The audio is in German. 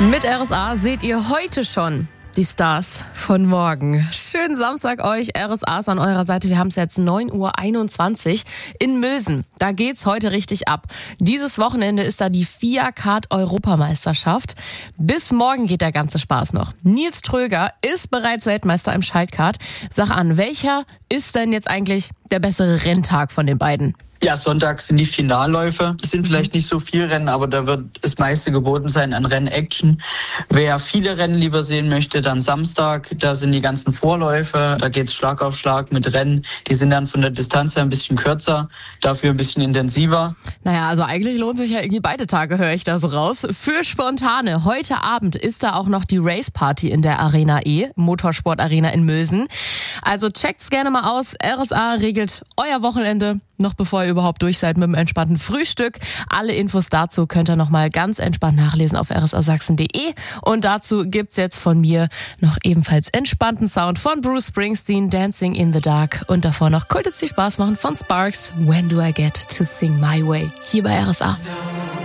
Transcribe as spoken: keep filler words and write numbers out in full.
Mit R S A seht ihr heute schon die Stars von morgen. Schönen Samstag euch, R S A ist an eurer Seite. Wir haben es jetzt neun Uhr einundzwanzig in Mösen. Da geht's heute richtig ab. Dieses Wochenende ist da die FIA-Kart-Europameisterschaft. Bis morgen geht der ganze Spaß noch. Nils Tröger ist bereits Weltmeister im Schaltkart. Sag an, welcher ist denn jetzt eigentlich der bessere Renntag von den beiden? Ja, Sonntag sind die Finalläufe. Es sind vielleicht nicht so viel Rennen, aber da wird das meiste geboten sein an Rennaction. Wer viele Rennen lieber sehen möchte, dann Samstag. Da sind die ganzen Vorläufe. Da geht's Schlag auf Schlag mit Rennen. Die sind dann von der Distanz her ein bisschen kürzer, dafür ein bisschen intensiver. Naja, also eigentlich lohnt sich ja irgendwie beide Tage, höre ich da so raus. Für Spontane, heute Abend ist da auch noch die Race Party in der Arena E, Motorsport Arena in Mösen. Also checkt's gerne mal aus. R S A regelt euer Wochenende, noch bevor ihr überhaupt durch seid mit dem entspannten Frühstück. Alle Infos dazu könnt ihr nochmal ganz entspannt nachlesen auf r s a sachsen punkt d e. Und dazu gibt's jetzt von mir noch ebenfalls entspannten Sound von Bruce Springsteen, Dancing in the Dark. Und davor noch Kultets, die Spaß machen von Sparks, When Do I Get to Sing My Way? Hier bei R S A.